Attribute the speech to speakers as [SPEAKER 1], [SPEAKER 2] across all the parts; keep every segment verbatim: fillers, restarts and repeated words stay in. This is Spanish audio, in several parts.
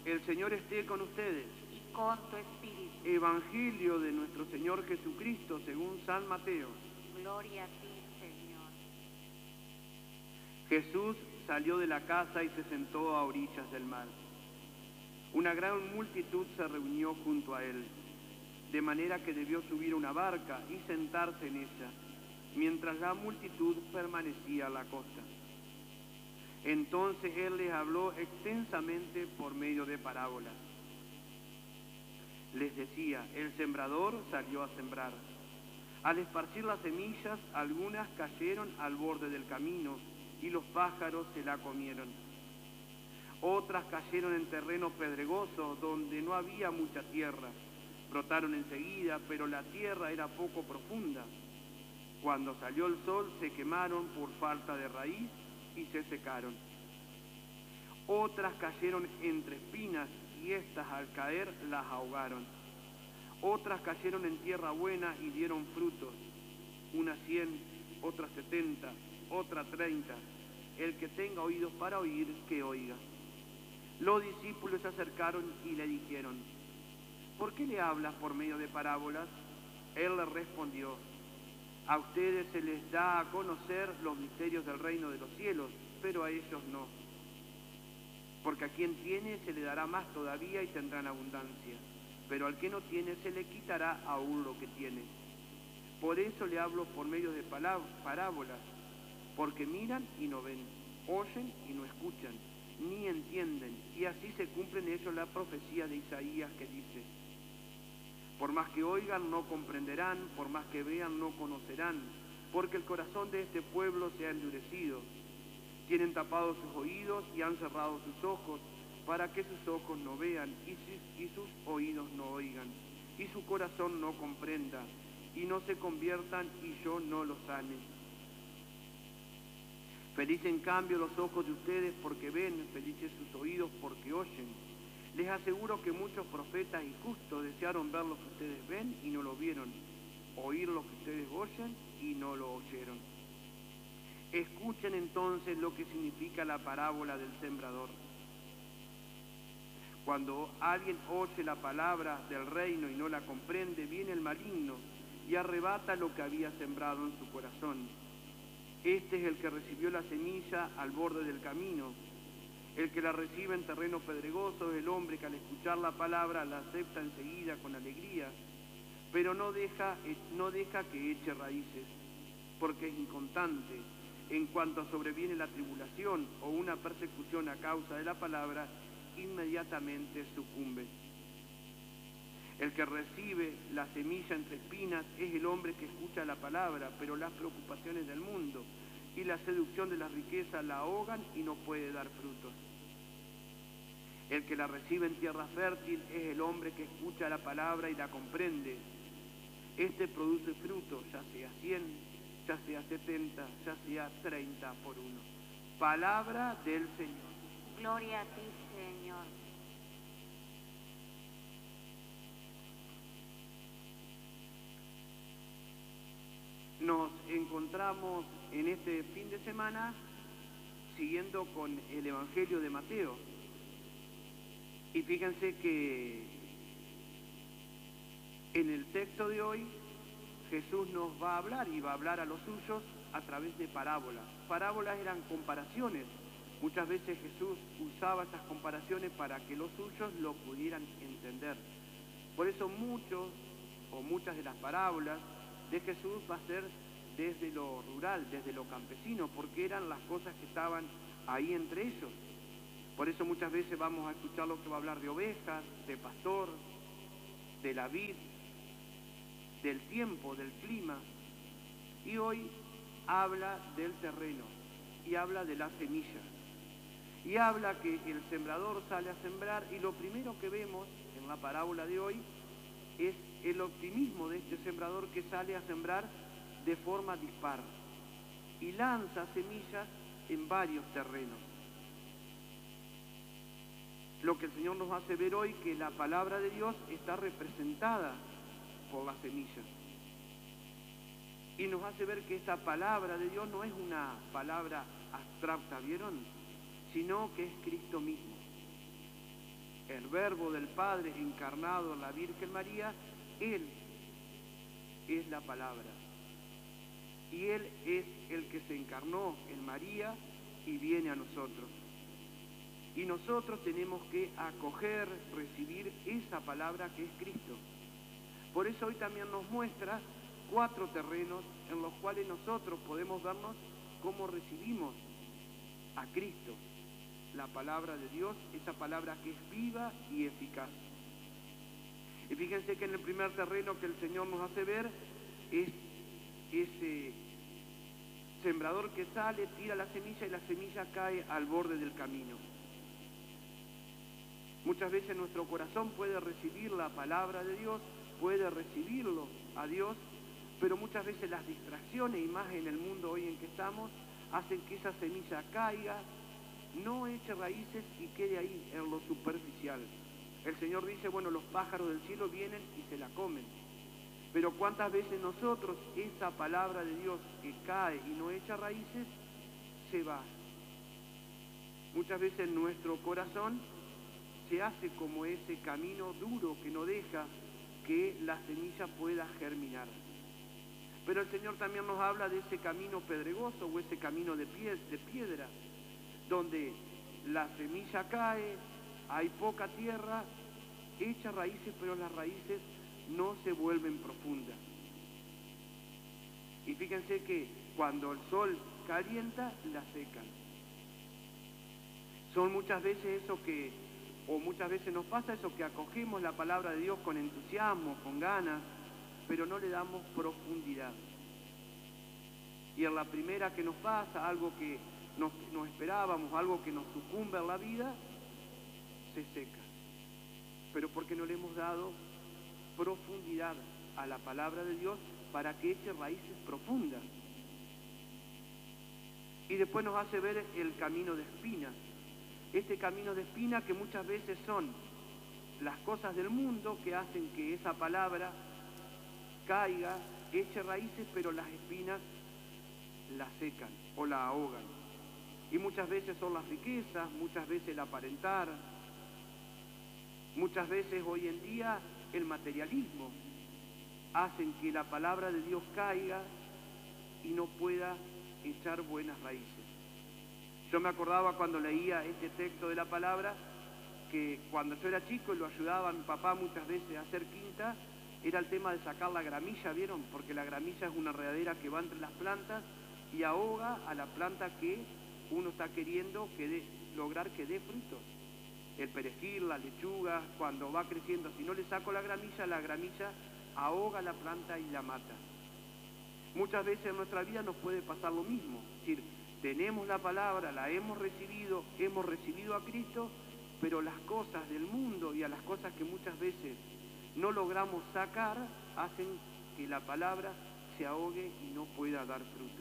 [SPEAKER 1] El Señor esté con ustedes.
[SPEAKER 2] Y con tu espíritu.
[SPEAKER 1] Evangelio de nuestro Señor Jesucristo según San Mateo.
[SPEAKER 2] Gloria a ti, Señor.
[SPEAKER 1] Jesús salió de la casa y se sentó a orillas del mar. Una gran multitud se reunió junto a él, de manera que debió subir a una barca y sentarse en ella, mientras la multitud permanecía a la costa. Entonces él les habló extensamente por medio de parábolas. Les decía, el sembrador salió a sembrar. Al esparcir las semillas, algunas cayeron al borde del camino y los pájaros se la comieron. Otras cayeron en terreno pedregoso donde no había mucha tierra. Brotaron enseguida, pero la tierra era poco profunda. Cuando salió el sol se quemaron por falta de raíz y se secaron. Otras cayeron entre espinas y éstas al caer las ahogaron. Otras cayeron en tierra buena y dieron frutos, unas cien, otras setenta, otras treinta. El que tenga oídos para oír, que oiga. Los discípulos se acercaron y le dijeron, ¿por qué le hablas por medio de parábolas? Él les respondió, a ustedes se les da a conocer los misterios del reino de los cielos, pero a ellos no. Porque a quien tiene se le dará más todavía y tendrán abundancia, pero al que no tiene se le quitará aún lo que tiene. Por eso le hablo por medio de parábolas, porque miran y no ven, oyen y no escuchan, ni entienden, y así se cumple en ellos la profecía de Isaías que dice, por más que oigan no comprenderán, por más que vean no conocerán, porque el corazón de este pueblo se ha endurecido. Tienen tapados sus oídos y han cerrado sus ojos, para que sus ojos no vean y sus, y sus oídos no oigan, y su corazón no comprenda, y no se conviertan y yo no los sane. Feliz en cambio los ojos de ustedes porque ven, felices sus oídos porque oyen. Les aseguro que muchos profetas y justos desearon ver lo que ustedes ven y no lo vieron, oír lo que ustedes oyen y no lo oyeron. Escuchen entonces lo que significa la parábola del sembrador. Cuando alguien oye la palabra del reino y no la comprende, viene el maligno y arrebata lo que había sembrado en su corazón. Este es el que recibió la semilla al borde del camino. El que la recibe en terreno pedregoso es el hombre que al escuchar la palabra la acepta enseguida con alegría, pero no deja, no deja que eche raíces, porque es inconstante. En cuanto sobreviene la tribulación o una persecución a causa de la palabra, inmediatamente sucumbe. El que recibe la semilla entre espinas es el hombre que escucha la palabra, pero las preocupaciones del mundo y la seducción de la riqueza la ahogan y no puede dar frutos. El que la recibe en tierra fértil es el hombre que escucha la palabra y la comprende. Este produce fruto, ya sea cien, ya sea setenta, ya sea treinta por uno. Palabra del Señor.
[SPEAKER 2] Gloria a ti, Señor.
[SPEAKER 1] Nos encontramos en este fin de semana siguiendo con el Evangelio de Mateo. Y fíjense que en el texto de hoy Jesús nos va a hablar y va a hablar a los suyos a través de parábolas. Parábolas eran comparaciones. Muchas veces Jesús usaba estas comparaciones para que los suyos lo pudieran entender. Por eso muchos o muchas de las parábolas de Jesús va a ser desde lo rural, desde lo campesino, porque eran las cosas que estaban ahí entre ellos. Por eso muchas veces vamos a escuchar lo que va a hablar de ovejas, de pastor, de la vid, del tiempo, del clima. Y hoy habla del terreno y habla de la semilla. Y habla que el sembrador sale a sembrar y lo primero que vemos en la parábola de hoy es el optimismo de este sembrador que sale a sembrar de forma dispar y lanza semillas en varios terrenos. Lo que el Señor nos hace ver hoy que la palabra de Dios está representada por las semillas. Y nos hace ver que esta palabra de Dios no es una palabra abstracta, ¿vieron? Sino que es Cristo mismo. el Verbo del Padre encarnado en la Virgen María, Él es la palabra. Y Él es el que se encarnó en María y viene a nosotros. Y nosotros tenemos que acoger, recibir esa palabra que es Cristo. Por eso hoy también nos muestra cuatro terrenos en los cuales nosotros podemos vernos cómo recibimos a Cristo, la palabra de Dios, esa palabra que es viva y eficaz. Y fíjense que en el primer terreno que el Señor nos hace ver es ese sembrador que sale, tira la semilla y la semilla cae al borde del camino. Muchas veces nuestro corazón puede recibir la palabra de Dios, puede recibirlo a Dios, pero muchas veces las distracciones, y más en el mundo hoy en que estamos, hacen que esa semilla caiga, no eche raíces y quede ahí en lo superficial. El Señor dice, bueno, los pájaros del cielo vienen y se la comen. Pero cuántas veces nosotros, esa palabra de Dios que cae y no echa raíces, se va. Muchas veces nuestro corazón se hace como ese camino duro que no deja que la semilla pueda germinar. Pero el Señor también nos habla de ese camino pedregoso o ese camino de, pie, de piedra, donde la semilla cae, hay poca tierra, echa raíces, pero las raíces no se vuelven profundas. Y fíjense que cuando el sol calienta, la secan. Son muchas veces eso que, o muchas veces nos pasa eso que acogemos la palabra de Dios con entusiasmo, con ganas, pero no le damos profundidad. Y en la primera que nos pasa, algo que nos, nos esperábamos, algo que nos sucumbe en la vida, se seca. Pero porque no le hemos dado profundidad a la palabra de Dios para que eche raíces profundas. Y después nos hace ver el camino de espinas. Este camino de espinas que muchas veces son las cosas del mundo que hacen que esa palabra caiga, eche raíces, pero las espinas la secan o la ahogan. Y muchas veces son las riquezas, muchas veces el aparentar, muchas veces hoy en día el materialismo hacen que la palabra de Dios caiga y no pueda echar buenas raíces. Yo me acordaba cuando leía este texto de la palabra que cuando yo era chico y lo ayudaba a mi papá muchas veces a hacer quinta, era el tema de sacar la gramilla, ¿vieron? Porque la gramilla es una enredadera que va entre las plantas y ahoga a la planta que uno está queriendo que dé, lograr que dé frutos. El perejil, la lechuga, cuando va creciendo, si no le saco la gramilla, la gramilla ahoga la planta y la mata. Muchas veces en nuestra vida nos puede pasar lo mismo. Es decir, tenemos la palabra, la hemos recibido, hemos recibido a Cristo, pero las cosas del mundo y a las cosas que muchas veces no logramos sacar, hacen que la palabra se ahogue y no pueda dar frutos.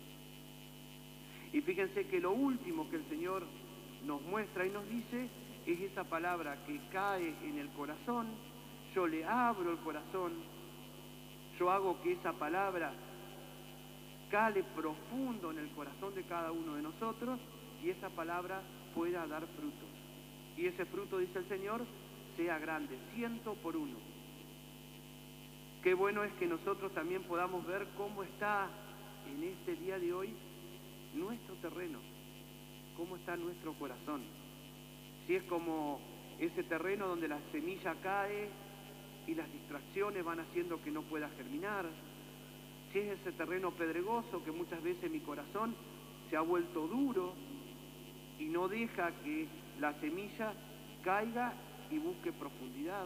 [SPEAKER 1] Y fíjense que lo último que el Señor nos muestra y nos dice es esa palabra que cae en el corazón. Yo le abro el corazón, yo hago que esa palabra cale profundo en el corazón de cada uno de nosotros y esa palabra pueda dar frutos. Y ese fruto, dice el Señor, sea grande, ciento por uno. Qué bueno es que nosotros también podamos ver cómo está en este día de hoy nuestro terreno, cómo está nuestro corazón. Si es como ese terreno donde la semilla cae y las distracciones van haciendo que no pueda germinar, si es ese terreno pedregoso que muchas veces mi corazón se ha vuelto duro y no deja que la semilla caiga y busque profundidad.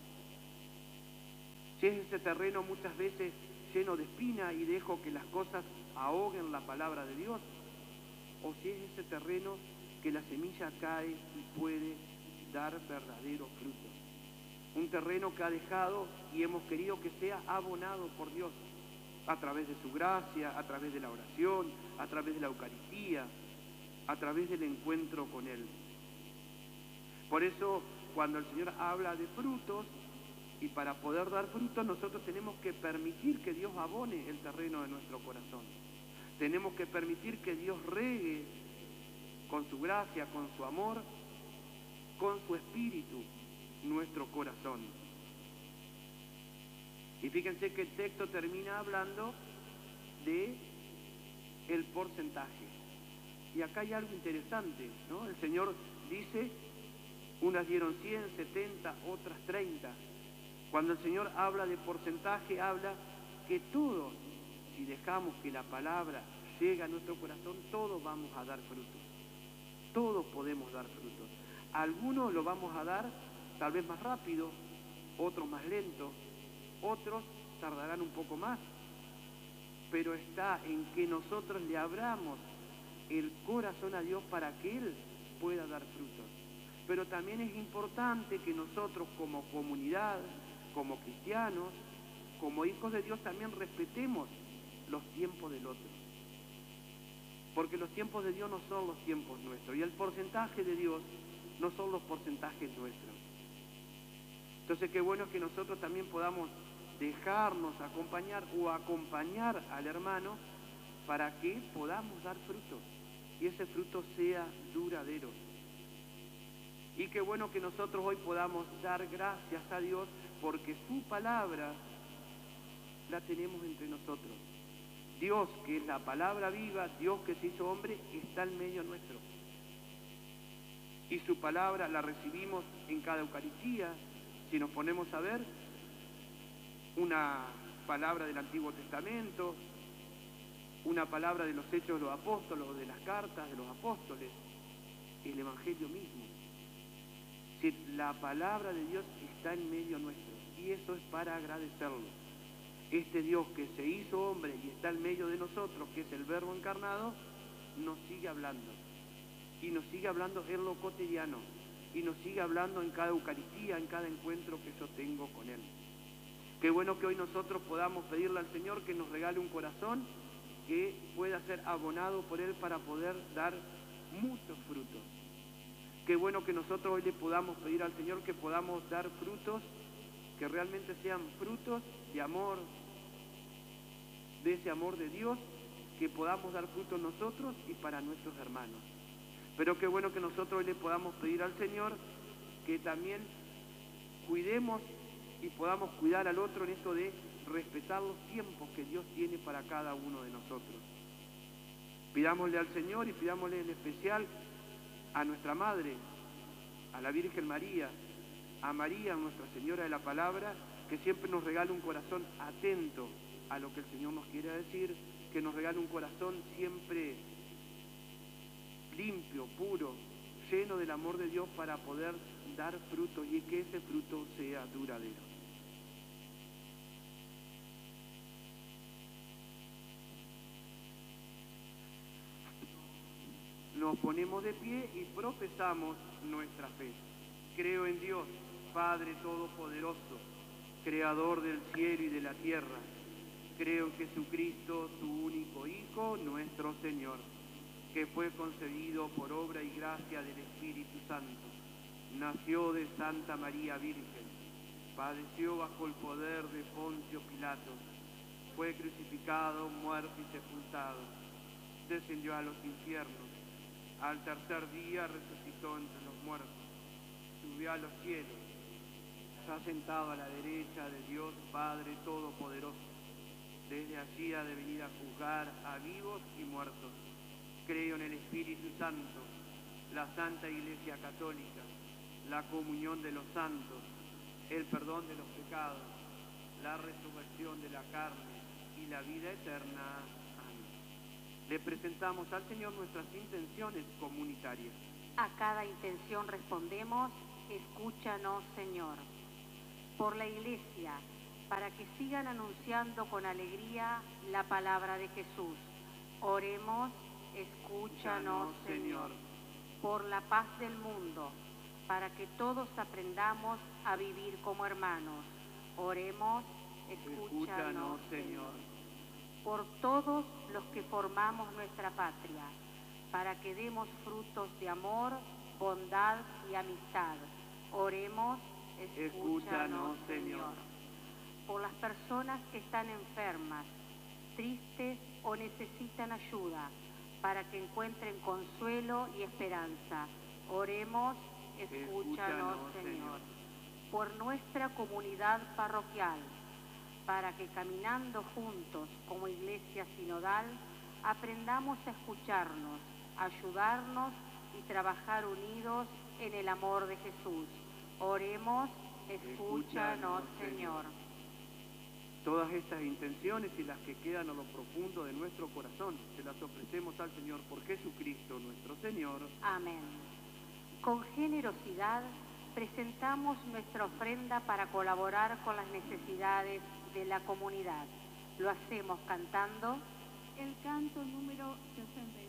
[SPEAKER 1] Si es ese terreno muchas veces lleno de espina y dejo que las cosas ahoguen la palabra de Dios, o si es ese terreno que la semilla cae y puede dar verdaderos frutos. Un terreno que ha dejado y hemos querido que sea abonado por Dios a través de su gracia, a través de la oración, a través de la Eucaristía, a través del encuentro con Él. Por eso, cuando el Señor habla de frutos, y para poder dar frutos nosotros tenemos que permitir que Dios abone el terreno de nuestro corazón. Tenemos que permitir que Dios riegue con su gracia, con su amor, con su espíritu nuestro corazón. Y fíjense que el texto termina hablando de el porcentaje. Y acá hay algo interesante, ¿no? El Señor dice, unas dieron cien, setenta, otras treinta. Cuando el Señor habla de porcentaje, habla que todos, si dejamos que la palabra llegue a nuestro corazón, todos vamos a dar frutos. Todos podemos dar frutos. Algunos lo vamos a dar tal vez más rápido, otros más lento, otros tardarán un poco más. Pero está en que nosotros le abramos el corazón a Dios para que Él pueda dar frutos. Pero también es importante que nosotros como comunidad, como cristianos, como hijos de Dios, también respetemos los tiempos del otro. Porque los tiempos de Dios no son los tiempos nuestros, y el porcentaje de Dios no son los porcentajes nuestros. Entonces qué bueno es que nosotros también podamos dejarnos acompañar o acompañar al hermano para que podamos dar frutos y ese fruto sea duradero. Y qué bueno que nosotros hoy podamos dar gracias a Dios porque su palabra la tenemos entre nosotros. Dios, que es la palabra viva, Dios que se hizo hombre, está en medio nuestro. Y su palabra la recibimos en cada Eucaristía. Si nos ponemos a ver, una palabra del Antiguo Testamento, una palabra de los Hechos de los Apóstoles, o de las cartas de los apóstoles, el Evangelio mismo. Es decir, la palabra de Dios está en medio nuestro, y eso es para agradecerlo. Este Dios que se hizo hombre y está en medio de nosotros, que es el Verbo encarnado, nos sigue hablando. Y nos sigue hablando en lo cotidiano. Y nos sigue hablando en cada Eucaristía, en cada encuentro que yo tengo con Él. Qué bueno que hoy nosotros podamos pedirle al Señor que nos regale un corazón que pueda ser abonado por Él para poder dar muchos frutos. Qué bueno que nosotros hoy le podamos pedir al Señor que podamos dar frutos que realmente sean frutos de amor, de ese amor de Dios, que podamos dar frutos nosotros y para nuestros hermanos. Pero qué bueno que nosotros hoy le podamos pedir al Señor que también cuidemos y podamos cuidar al otro en esto de respetar los tiempos que Dios tiene para cada uno de nosotros. Pidámosle al Señor y pidámosle en especial a nuestra Madre, a la Virgen María, a María, Nuestra Señora de la Palabra, que siempre nos regale un corazón atento a lo que el Señor nos quiere decir, que nos regale un corazón siempre limpio, puro, lleno del amor de Dios para poder dar frutos y que ese fruto sea duradero. Nos ponemos de pie y profesamos nuestra fe. Creo en Dios, Padre Todopoderoso, Creador del cielo y de la tierra. Creo en Jesucristo, su único Hijo, nuestro Señor, que fue concebido por obra y gracia del Espíritu Santo. Nació de Santa María Virgen, padeció bajo el poder de Poncio Pilato, fue crucificado, muerto y sepultado, descendió a los infiernos, al tercer día resucitó entre los muertos, subió a los cielos, está sentado a la derecha de Dios Padre Todopoderoso. Desde allí ha de venir a juzgar a vivos y muertos. Creo en el Espíritu Santo, la Santa Iglesia Católica, la comunión de los santos, el perdón de los pecados, la resurrección de la carne y la vida eterna. Amén. Le presentamos al Señor nuestras intenciones comunitarias.
[SPEAKER 2] A cada intención respondemos, escúchanos, Señor. Por la Iglesia, para que sigan anunciando con alegría la palabra de Jesús. Oremos, escúchanos, Señor. Por la paz del mundo, para que todos aprendamos a vivir como hermanos. Oremos, escúchanos, Señor. Por todos los que formamos nuestra patria, para que demos frutos de amor, bondad y amistad. Oremos, escúchanos, Señor. Por las personas que están enfermas, tristes o necesitan ayuda, para que encuentren consuelo y esperanza. Oremos, escúchanos, Señor. Por nuestra comunidad parroquial, para que caminando juntos como iglesia sinodal, aprendamos a escucharnos, ayudarnos y trabajar unidos en el amor de Jesús. Oremos, escúchanos, Señor.
[SPEAKER 1] Todas estas intenciones y las que quedan a lo profundo de nuestro corazón, se las ofrecemos al Señor por Jesucristo nuestro Señor.
[SPEAKER 2] Amén. Con generosidad presentamos nuestra ofrenda para colaborar con las necesidades de la comunidad. Lo hacemos cantando
[SPEAKER 3] el canto número sesenta y